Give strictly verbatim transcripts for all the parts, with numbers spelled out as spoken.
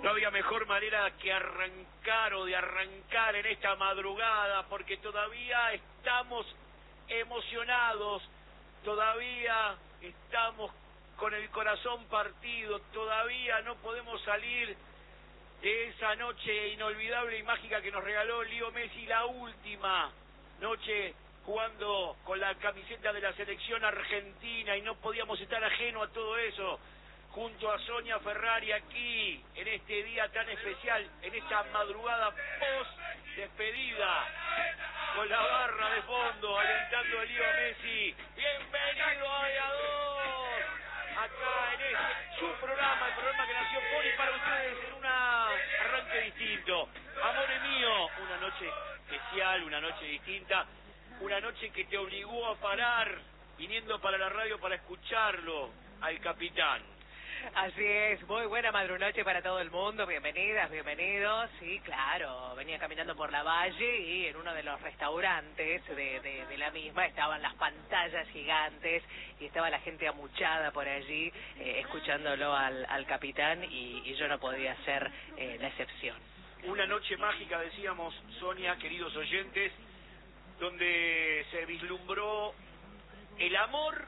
no había mejor manera que arrancar o de arrancar en esta madrugada, porque todavía estamos emocionados, todavía estamos con el corazón partido, todavía no podemos salir de esa noche inolvidable y mágica que nos regaló Leo Messi, la última noche jugando con la camiseta de la selección argentina, y no podíamos estar ajeno a todo eso, junto a Sonia Ferrari aquí, en este día tan especial, en esta madrugada post-despedida, con la barra de fondo, alentando a Leo Messi. ¡Bienvenido a Aviador! Acá en este, su programa, el programa que nació por y para ustedes, en un arranque distinto. Amore mío, una noche especial, una noche distinta, una noche que te obligó a parar, viniendo para la radio para escucharlo al capitán. Así es, muy buena madrunoche para todo el mundo, bienvenidas, bienvenidos. Sí, claro, venía caminando por la Valle y en uno de los restaurantes de, de, de la misma estaban las pantallas gigantes y estaba la gente amuchada por allí, eh, escuchándolo al, al capitán, y, y yo no podía ser eh, la excepción. Una noche mágica, decíamos, Sonia, queridos oyentes, donde se vislumbró el amor,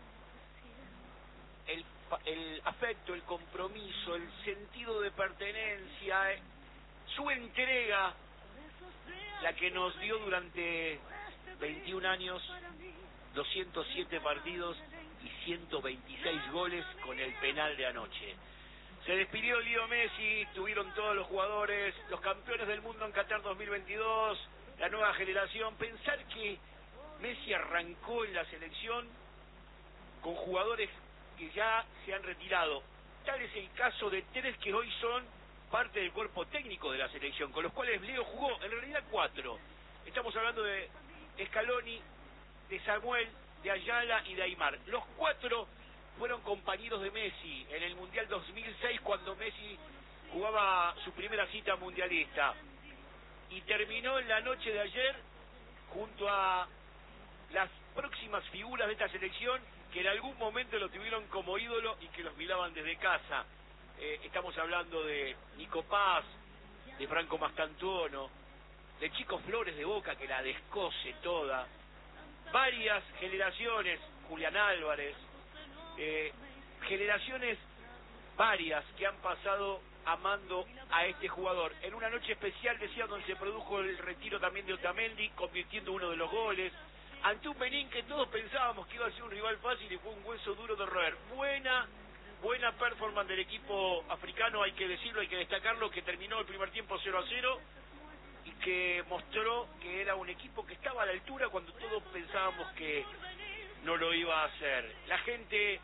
el el afecto, el compromiso, el sentido de pertenencia, su entrega, la que nos dio durante veintiún años, doscientos siete partidos y ciento veintiséis goles con el penal de anoche. Se despidió Leo Messi, tuvieron todos los jugadores, los campeones del mundo en Qatar dos mil veintidós, la nueva generación. Pensar que Messi arrancó en la selección con jugadores que ya se han retirado. Tal es el caso de tres que hoy son parte del cuerpo técnico de la selección, con los cuales Leo jugó, en realidad cuatro. Estamos hablando de Scaloni, de Samuel, de Ayala y de Aimar. Los cuatro fueron compañeros de Messi en el Mundial dos mil seis, cuando Messi jugaba su primera cita mundialista. Y terminó en la noche de ayer junto a las próximas figuras de esta selección, que en algún momento lo tuvieron como ídolo y que los miraban desde casa. Eh, estamos hablando de Nico Paz, de Franco Mastantuono, de Chico Flores de Boca, que la descoce toda. Varias generaciones, Julián Álvarez, eh, generaciones varias que han pasado amando a este jugador. En una noche especial, decía, donde se produjo el retiro también de Otamendi, convirtiendo uno de los goles, ante un Benín que todos pensábamos que iba a ser un rival fácil y fue un hueso duro de roer. Buena, buena performance del equipo africano, hay que decirlo, hay que destacarlo, que terminó el primer tiempo cero a cero y que mostró que era un equipo que estaba a la altura cuando todos pensábamos que no lo iba a hacer. La gente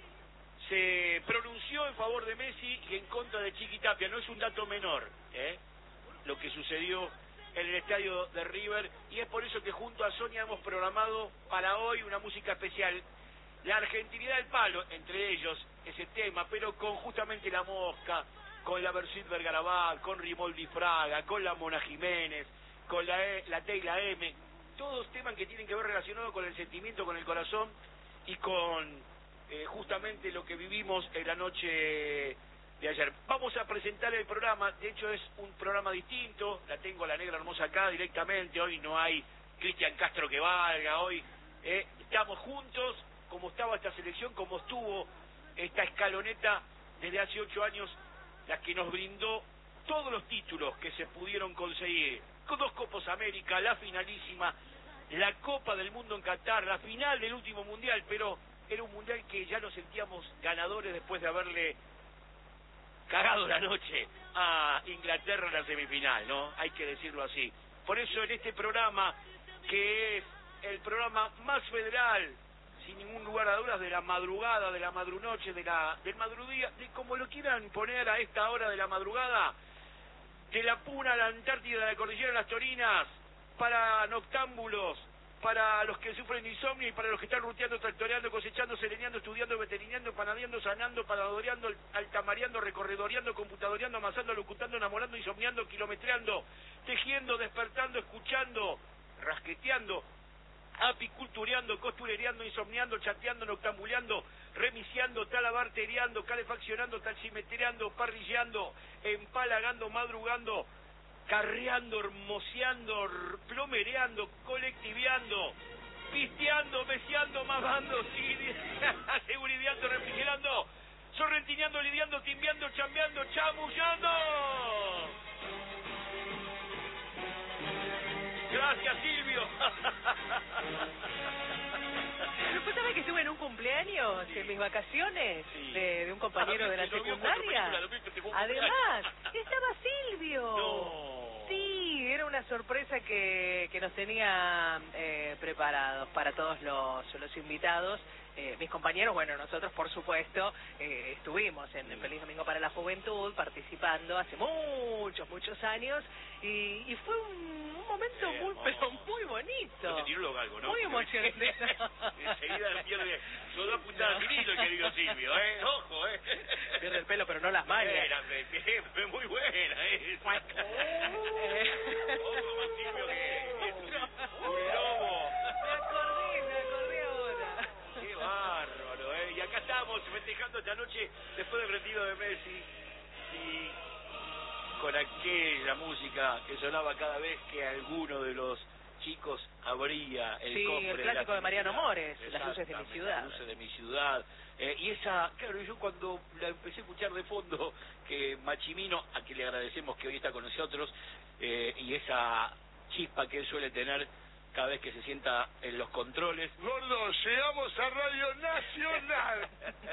se pronunció en favor de Messi y en contra de Chiqui Tapia. No es un dato menor, ¿eh?, lo que sucedió en el estadio de River, y es por eso que junto a Sonia hemos programado para hoy una música especial. La argentinidad del palo, entre ellos ese tema, pero con justamente La Mosca, con la Versuit Vergarabat, con Rimoldi Fraga, con la Mona Jiménez, con la, e, la T y la M, todos temas que tienen que ver relacionados con el sentimiento, con el corazón y con eh, justamente lo que vivimos en la noche de ayer. Vamos a presentar el programa, de hecho es un programa distinto, la tengo a la negra hermosa acá directamente, hoy no hay Cristian Castro que valga, hoy eh, estamos juntos, como estaba esta selección, como estuvo esta escaloneta desde hace ocho años, la que nos brindó todos los títulos que se pudieron conseguir, dos Copas América, la finalísima, la Copa del Mundo en Qatar, la final del último mundial, pero era un mundial que ya nos sentíamos ganadores después de haberle cagado la noche a Inglaterra en la semifinal, ¿no? Hay que decirlo así. Por eso en este programa, que es el programa más federal, sin ningún lugar a dudas, de la madrugada, de la madrunoche, de la, del madrudía, de como lo quieran poner a esta hora de la madrugada, de la Puna a la Antártida, de la Cordillera de las Torinas, para noctámbulos, para los que sufren insomnio y para los que están ruteando, tractoreando, cosechando, sereneando, estudiando, veterinando, panadeando, sanando, panadoreando, altamareando, recorredoreando, computadoreando, amasando, locutando, enamorando, insomniando, kilometreando, tejiendo, despertando, escuchando, rasqueteando, apicultureando, costurereando, insomniando, chateando, noctambuleando, remiciando, talabarteriando, calefaccionando, taximetreando, parrilleando, empalagando, madrugando, carreando, hermoseando, plomereando, colectiveando, pisteando, meseando, mamando, sí, segurideando, refrigerando, sorrentineando, lidiando, timbiando, chambeando, chamullando. Gracias, Silvio. ¿Vos sabés que estuve en un cumpleaños sí. en mis vacaciones sí. de, de un compañero ah, de la secundaria? Además, estaba Silvio. No. Sí, era una sorpresa que, que nos tenía eh, preparados para todos los, los invitados. Eh, mis compañeros, bueno, nosotros por supuesto eh, estuvimos en el Feliz Domingo para la Juventud participando hace muchos, muchos años y, y fue un, un momento sí, muy, no. pero muy bonito. Te tiró lo galgo, ¿no? Muy emocionante. Enseguida pierde, no da puntada al vinilo el querido Silvio, ¿eh? Ojo, ¿eh? Pierde el pelo, pero no las mañas. Era, fue muy buena, ¿eh? Ojo con Silvio que es un lobo. Me acordé, me acordé ahora. Qué bárbaro, ¿eh? Y acá estamos festejando esta noche después del retiro de Messi y con aquella música que sonaba cada vez que alguno de los chicos abría el sí, cofre el clásico de, de Mariano Mores, Las luces de mi ciudad. Las luces de mi ciudad. Eh, y esa, claro, yo cuando la empecé a escuchar de fondo, que Machimino, a quien le agradecemos que hoy está con nosotros, eh, y esa chispa que él suele tener cada vez que se sienta en los controles. Gordo, llegamos a Radio Nacional.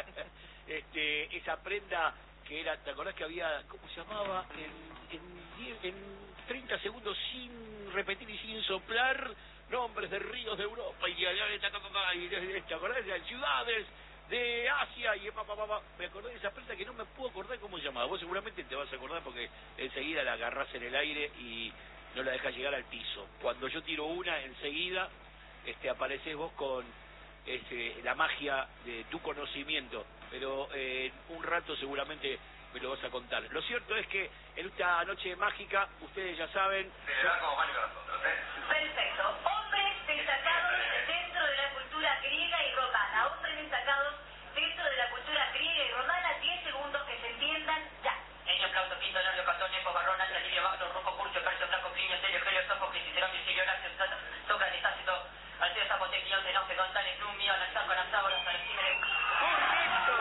este, esa prenda que era, ¿te acordás que había, cómo se llamaba? En, en, diez, en treinta segundos sin repetir y sin soplar, nombres de ríos de Europa y, y, y ¿te acordás de ciudades de Asia? Y pa, pa, pa, pa. Me acordé de esa prenda que no me puedo acordar cómo se llamaba. Vos seguramente te vas a acordar porque enseguida la agarrás en el aire y no la dejas llegar al piso. Cuando yo tiro una, enseguida este, apareces vos con este, la magia de tu conocimiento, pero eh, en un rato seguramente me lo vas a contar. Lo cierto es que en esta noche mágica, ustedes ya saben... Se va como mágico nosotros, ¿eh? Perfecto. Hombres destacados dentro de la cultura griega y romana. Hombres destacados dentro de la cultura griega y romana. diez segundos que se entiendan ya. Enio, Plauto, Pinto, Nervio, Catón, Nepo, Barrón, Asia, Lirio, Bagno, Rufo, Curcio, Percio, Blanco, Plinio, Telio, Gelio, Sófocles, Cicerón, Virgilio, Horacio, Sócrates, Tácito, Alceo, Zapote, Quión, Tenofe, González, Numio, Anaxaco, Anaxágoras, Alexímenes. ¡Correcto!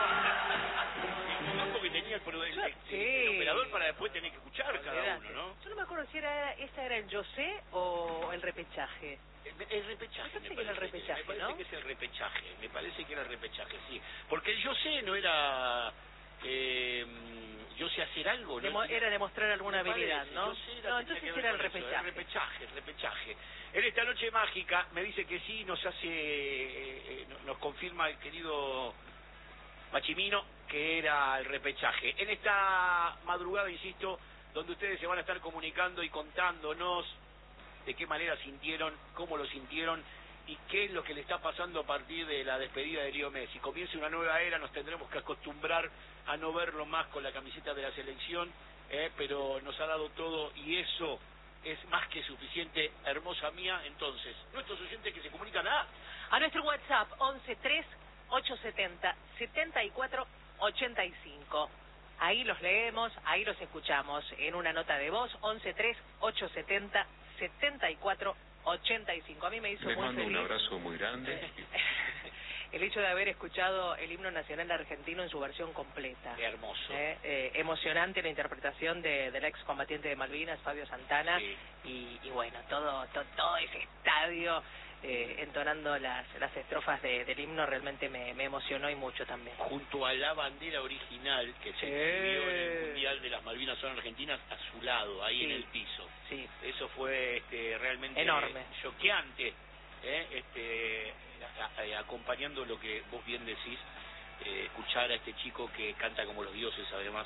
El tiempo que tenía el, el, el, sí. el operador para después tener que escuchar cada uno, ¿no? Yo no me acuerdo si era esa era el yo sé o el repechaje. El, el repechaje, me me parece que era el parece, repechaje, me parece ¿no? que es el repechaje, me parece que era el repechaje, sí. Porque el yo sé no era... Eh, yo sé hacer algo, ¿no? Demo, era demostrar alguna me habilidad, parece, ¿no? Yo sé, era, no, entonces era el repechaje. El repechaje, el repechaje. En esta noche mágica me dice que sí, nos hace, eh, nos confirma el querido Machimino que era el repechaje. En esta madrugada, insisto, donde ustedes se van a estar comunicando y contándonos de qué manera sintieron, cómo lo sintieron y qué es lo que le está pasando a partir de la despedida de Leo Messi. Comienza una nueva era, nos tendremos que acostumbrar a no verlo más con la camiseta de la selección, eh, pero nos ha dado todo y eso es más que suficiente, hermosa mía. Entonces, nuestros oyentes que se comunican a... A nuestro WhatsApp, once tres ocho setenta setenta y cuatro ochenta y cinco. Ahí los leemos, ahí los escuchamos en una nota de voz, once tres ocho setenta setenta y cuatro ochenta y cinco. A mí me hizo Les muy mando feliz un abrazo muy grande. el hecho de haber escuchado el himno nacional argentino en su versión completa. Qué hermoso. Eh, eh, emocionante la interpretación de, del ex combatiente de Malvinas, Fabio Santana, sí. y, y bueno, todo, todo, todo ese estadio eh, entonando las, las estrofas de, del himno realmente me, me emocionó y mucho también. Junto a la bandera original que se Sí. exhibió en el Mundial de las Malvinas son argentinas, a su lado, ahí Sí. en el piso. Sí. Eso fue este, realmente Enorme. choqueante, ¿eh? este, a, a, acompañando lo que vos bien decís, eh, escuchar a este chico que canta como los dioses, además,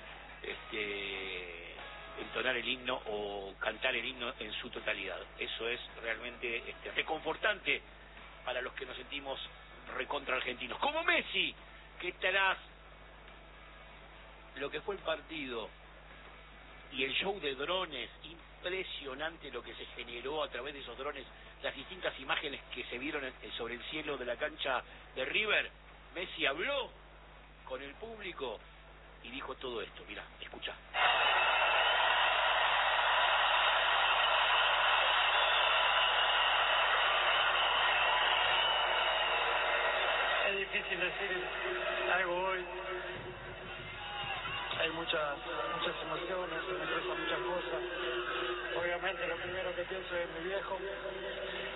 este, entonar el himno o cantar el himno en su totalidad. Eso es realmente este, reconfortante para los que nos sentimos recontra argentinos. Como Messi, que tras lo que fue el partido y el show de drones, impresionante lo que se generó a través de esos drones, las distintas imágenes que se vieron sobre el cielo de la cancha de River. Messi habló con el público y dijo todo esto. Mirá, escuchá. Es difícil decir algo hoy. Hay muchas muchas emociones, se me expresan muchas cosas. Obviamente lo primero que pienso es mi viejo.